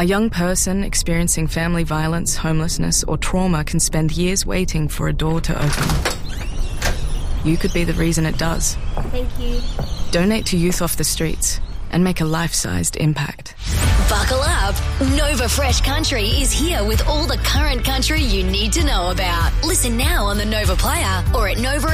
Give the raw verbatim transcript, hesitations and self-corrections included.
A young person experiencing family violence, homelessness, or trauma can spend years waiting for a door to open. You could be the reason it does. Thank you. Donate to Youth Off the Streets and make a life-sized impact. Buckle up. Nova Fresh Country is here with all the current country you need to know about. Listen now on the Nova Player or at Nova